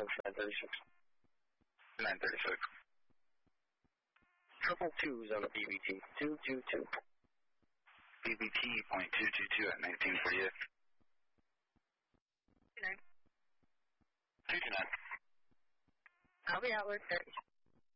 approach 936. 936. 222 is on a BBT. 222. BBT .222 at 1948. 29. 229. I'll be out with 30.